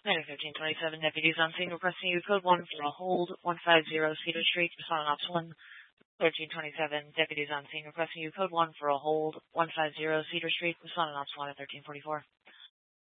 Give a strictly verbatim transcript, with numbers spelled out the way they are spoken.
thirteen twenty-seven, deputies on scene requesting you code one for a hold, one five zero Cedar Street, responding ops one. thirteen twenty-seven, deputies on scene requesting you code one for a hold, one five zero Cedar Street, responding ops one at thirteen forty-four.